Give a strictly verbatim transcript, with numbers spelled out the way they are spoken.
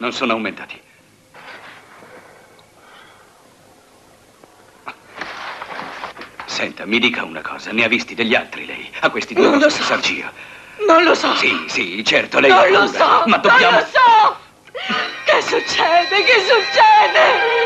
non sono aumentati. Senta, mi dica una cosa, ne ha visti degli altri lei? A questi due Non lo posti so. Sargio? Non lo so. Sì, sì, certo, lei Non ha lo paura, so. ma dobbiamo... Non lo so. Che succede? Che succede?